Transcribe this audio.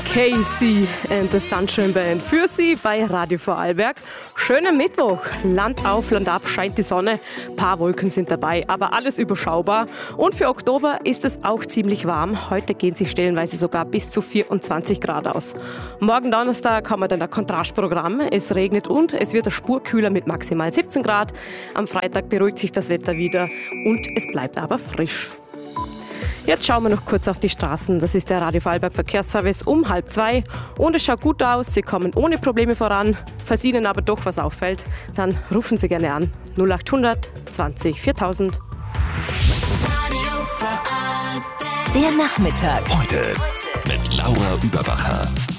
Casey and the Sunshine Band für Sie bei Radio Vorarlberg. Schöner Mittwoch. Land auf, Land ab scheint die Sonne. Paar Wolken sind dabei, aber alles überschaubar. Und für Oktober ist es auch ziemlich warm. Heute gehen sich stellenweise sogar bis zu 24 Grad aus. Morgen Donnerstag haben wir dann ein Kontrastprogramm. Es regnet und es wird eine Spur kühler mit maximal 17 Grad. Am Freitag beruhigt sich das Wetter wieder und es bleibt aber frisch. Jetzt schauen wir noch kurz auf die Straßen. Das ist der Radio Vorarlberg Verkehrsservice um 1:30. Und es schaut gut aus, Sie kommen ohne Probleme voran. Falls Ihnen aber doch was auffällt, dann rufen Sie gerne an. 0800 20 4000. Der Nachmittag. Heute mit Laura Überbacher.